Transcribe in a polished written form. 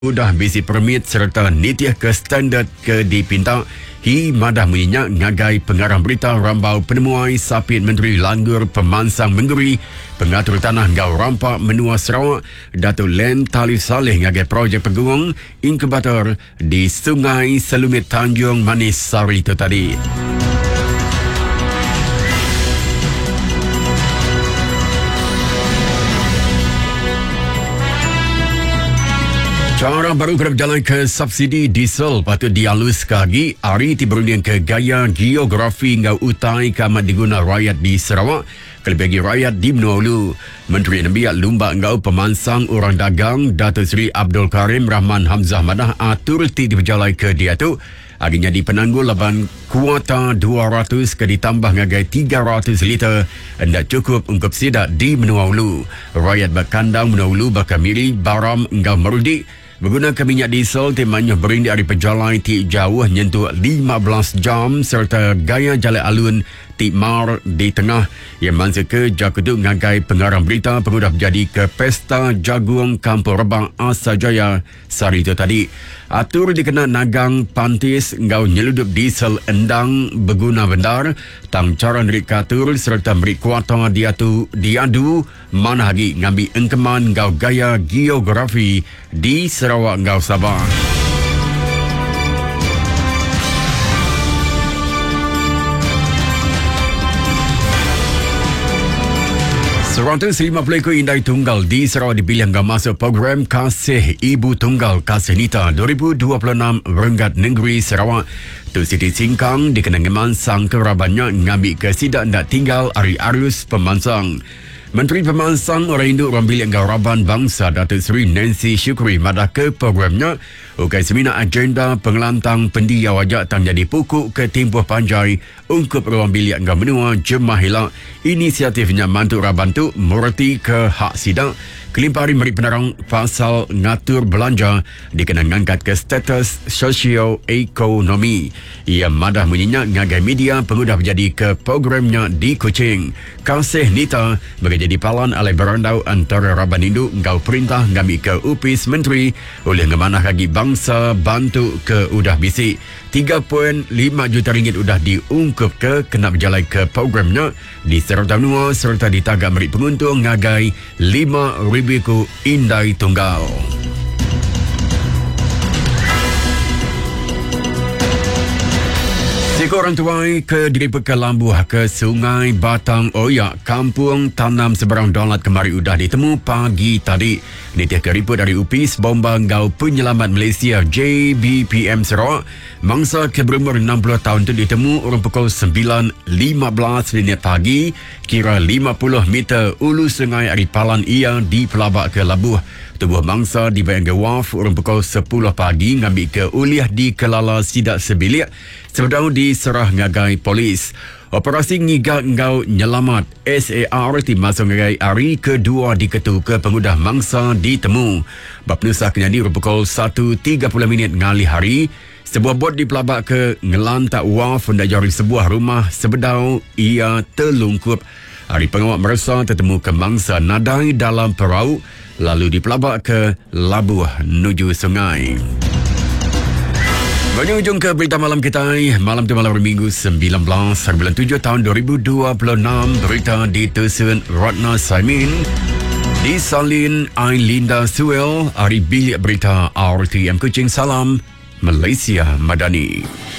Udah bisi permit serta nitiah ke standard ke dipinta. Hi madah menyenyak ngagai pengarah berita rambau penemuai sapit Menteri Langgur Pemansang Mengguri pengatur tanah Gau Rampak Menua Sarawak Datuk Len Talib Saleh ngagai projek peguang inkubator di Sungai Selumit Tanjung Manis Sari itu tadi. Cara baru berjalan ke subsidi diesel patut dihalus lagi. Hari tiberunian ke gaya geografi ngau utai kamat diguna rakyat di Sarawak. Kelebih rakyat di Menua Ulu. Menteri Nabiat Lumba ngau pemansang orang dagang Datuk Seri Abdul Karim Rahman Hamzah Madah atur ti berjalan ke dia tu. Akhirnya di penanggul laban kuota 200 ke ditambah ngagai 300 liter hendak cukup untuk sidak di Menua Ulu. Rakyat berkandang Menua Ulu bakal milih baram ngau merudik. Menggunakan minyak diesel temanya berindik dari perjalanan ti jauh nyentuh 15 jam serta gaya jalan alun ti mar di tengah yang mangsa ke jakutuk ngagai pengarah berita pengudah berjadi ke Pesta Jagung Kampung Rebang Asajaya Sari itu tadi. Atur dikena nagang pantis ngau nyeludup diesel endang berguna bendar tang cara nerik katur serta beri kuota diadu mana lagi ngambil engkeman ngau gaya geografi di Sarawak ngau Sabah. Serantai 50 ekor indai tunggal di Sarawak dipilih hingga masuk program Kasih Ibu Tunggal Kasih Nita 2026 Renggat Negeri Sarawak. Tu Siti Singkang dikenang Pemansang kerabannya ngambil ke sidak nak tinggal Ari Arus Pemansang. Menteri Pemansang Orang Induk Orang Bilik Raban Bangsa Datuk Seri Nancy Syukri madah ke programnya ukai seminar agenda pengelantang pendia wajak tang jadi pokok ke Timbuh Panjai ungkup Orang Bilik Menua Jemaah Hilak. Inisiatifnya mantu Raban tu mereti ke hak sidak kelimpari meri penerang pasal ngatur belanja dikenang angkat ke status sosio-ekonomi. Ia madah menyenyak ngagai media pengudah menjadi ke programnya di Kuching. Kasih Nita bagi jadi palan alai berandau antara Raban Induk ngau perintah ngambil ke upis menteri oleh ngemanah lagi bangsa bantu ke udah bisi. 3.5 juta ringgit udah diungkup ke kena berjalan ke programnya di Serta Menua serta ditagak meri penguntung ngagai 5,000 ku indai tunggal. Tiga orang tuai ke diri Pekelambuh ke Sungai Batang Oyak, Kampung Tanam Seberang Dolat kemari udah ditemu pagi tadi. Nitiah keriput dari UPIS Bomba Ngau Penyelamat Malaysia JBPM Sarawak. Mangsa ke berumur 60 tahun itu ditemu orang pukul 9.15 pagi. Kira 50 meter ulu sungai Aripalan ia di Pelabak ke Labuh. Tubuh mangsa dibayang ke waf orang pukul 10 pagi ngambil ke uliah di Kelala Sidak Sebilik. Sebelum diserah ngagai polis. Operasi ngigak ngau nyelamat SAR masuk ngagai hari kedua diketu ke pengudah mangsa ditemu. Bab nusa kenyadi pukul 1.30 ngali hari. Sebuah bot di Pelabak ke ngelantak waf hendak jari sebuah rumah sebedau ia terlungkup. Hari pengawal merasa tertemu ke mangsa nadai dalam perahu lalu di Pelabak ke Labuh menuju sungai. Berhujung ke berita malam kita. Malam tu malam Minggu 19 bulan 7 tahun 2026. Berita ditusun Ratna Saimin, disalin Ailinda Suel. Hari bilik berita RTM Kuching. Salam Malaysia Madani.